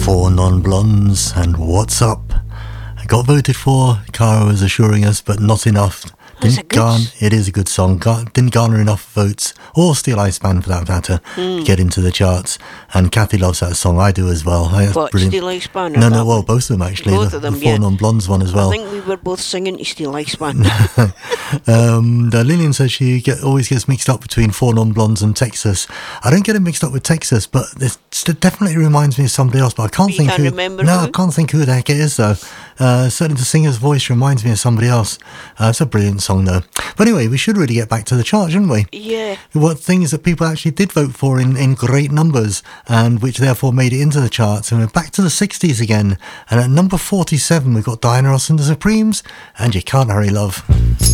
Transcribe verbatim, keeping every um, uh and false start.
Four Non-Blondes and What's Up. I got voted for, Cara was assuring us, but not enough. That's Didn't a good garn- s- it is a good song. Gar- didn't garner enough votes, or Steel Ice Band for that matter, Hmm. to get into the charts. And Kathy loves that song. I do as well. I think that's What, brilliant. Steel Ice Band or No, that no, well, one? both of them actually. Both the, of them, the Four yeah. Non-Blondes one as well. I think we were both singing to Steel Ice Band. Um, the Lillian says she get, always gets mixed up between Four Non-Blondes and Texas. I don't get it mixed up with Texas, but it definitely reminds me of somebody else. But I can't You think can't who. remember no, who? I can't think who the heck it is though. Uh, certainly, the singer's voice reminds me of somebody else. Uh, it's a brilliant song though. But anyway, we should really get back to the chart, shouldn't we? Yeah. What things that people actually did vote for in, in great numbers, and which therefore made it into the charts. And we're back to the sixties again. And at number forty-seven, we've got Diana Ross and the Supremes, and You Can't Hurry Love.